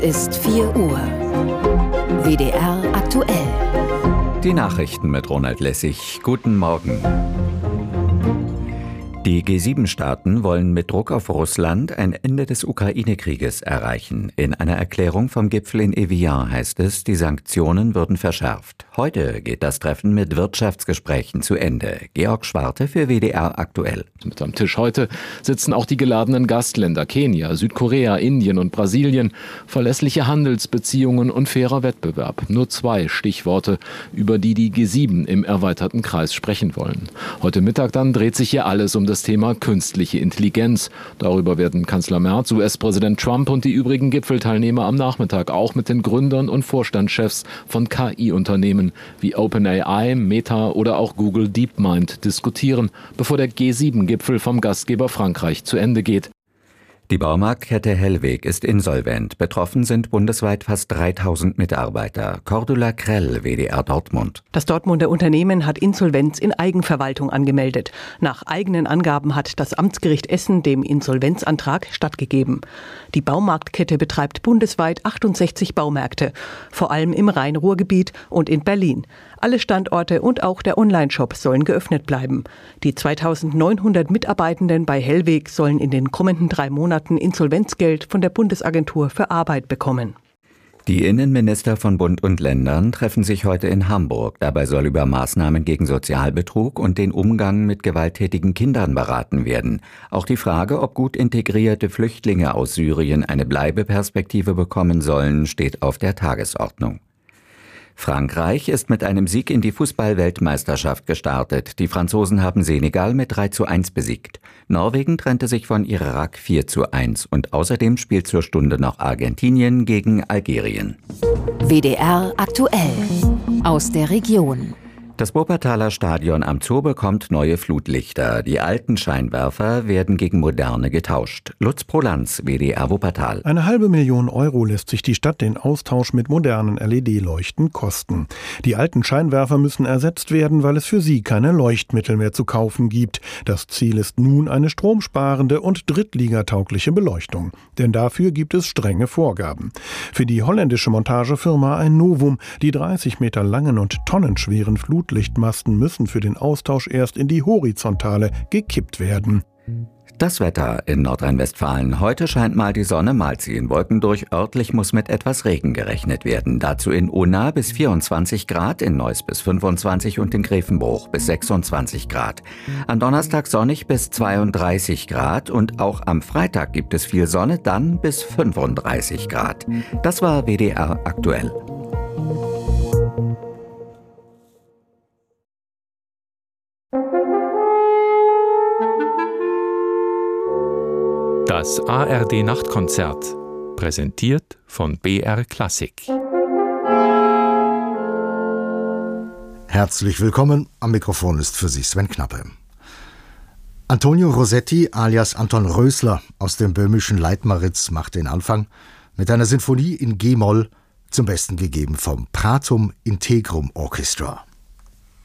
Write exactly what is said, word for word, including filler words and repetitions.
Ist vier Uhr. W D R aktuell. Die Nachrichten mit Ronald Lessig. Guten Morgen. Die G sieben Staaten wollen mit Druck auf Russland ein Ende des Ukraine-Krieges erreichen. In einer Erklärung vom Gipfel in Evian heißt es, die Sanktionen würden verschärft. Heute geht das Treffen mit Wirtschaftsgesprächen zu Ende. Georg Schwarte für W D R aktuell. Mit am Tisch heute sitzen auch die geladenen Gastländer Kenia, Südkorea, Indien und Brasilien. Verlässliche Handelsbeziehungen und fairer Wettbewerb. Nur zwei Stichworte, über die die G sieben im erweiterten Kreis sprechen wollen. Heute Mittag dann dreht sich hier alles um das Thema künstliche Intelligenz. Darüber werden Kanzler Merz, U S-Präsident Trump und die übrigen Gipfelteilnehmer am Nachmittag auch mit den Gründern und Vorstandschefs von K I-Unternehmen wie OpenAI, Meta oder auch Google DeepMind diskutieren, bevor der G sieben Gipfel vom Gastgeber Frankreich zu Ende geht. Die Baumarktkette Hellweg ist insolvent. Betroffen sind bundesweit fast dreitausend Mitarbeiter. Cordula Krell, W D R Dortmund. Das Dortmunder Unternehmen hat Insolvenz in Eigenverwaltung angemeldet. Nach eigenen Angaben hat das Amtsgericht Essen dem Insolvenzantrag stattgegeben. Die Baumarktkette betreibt bundesweit achtundsechzig Baumärkte, vor allem im Rhein-Ruhr-Gebiet und in Berlin. Alle Standorte und auch der Onlineshop sollen geöffnet bleiben. Die zweitausendneunhundert Mitarbeitenden bei Hellweg sollen in den kommenden drei Monaten Insolvenzgeld von der Bundesagentur für Arbeit bekommen. Die Innenminister von Bund und Ländern treffen sich heute in Hamburg. Dabei soll über Maßnahmen gegen Sozialbetrug und den Umgang mit gewalttätigen Kindern beraten werden. Auch die Frage, ob gut integrierte Flüchtlinge aus Syrien eine Bleibeperspektive bekommen sollen, steht auf der Tagesordnung. Frankreich ist mit einem Sieg in die Fußball-Weltmeisterschaft gestartet. Die Franzosen haben Senegal mit drei zu eins besiegt. Norwegen trennte sich von Irak vier zu eins und außerdem spielt zur Stunde noch Argentinien gegen Algerien. W D R aktuell. Aus der Region. Das Wuppertaler Stadion am Zoo bekommt neue Flutlichter. Die alten Scheinwerfer werden gegen moderne getauscht. Lutz Prolanz, W D R Wuppertal. Eine halbe Million Euro lässt sich die Stadt den Austausch mit modernen L E D-Leuchten kosten. Die alten Scheinwerfer müssen ersetzt werden, weil es für sie keine Leuchtmittel mehr zu kaufen gibt. Das Ziel ist nun eine stromsparende und drittligataugliche Beleuchtung. Denn dafür gibt es strenge Vorgaben. Für die holländische Montagefirma ein Novum. Die dreißig Meter langen und tonnenschweren Flutlichter Lichtmasten müssen für den Austausch erst in die Horizontale gekippt werden. Das Wetter in Nordrhein-Westfalen. Heute scheint mal die Sonne, mal ziehen Wolken durch. Örtlich muss mit etwas Regen gerechnet werden. Dazu in Unna bis vierundzwanzig Grad, in Neuss bis fünfundzwanzig und in Grevenbruch bis sechsundzwanzig Grad. Am Donnerstag sonnig bis zweiunddreißig Grad und auch am Freitag gibt es viel Sonne, dann bis fünfunddreißig Grad. Das war W D R aktuell. Das A R D-Nachtkonzert, präsentiert von B R Klassik. Herzlich willkommen, am Mikrofon ist für Sie Sven Knappe. Antonio Rossetti alias Anton Rösler aus dem böhmischen Leitmeritz macht den Anfang mit einer Sinfonie in G-Moll, zum Besten gegeben vom Pratum Integrum Orchestra.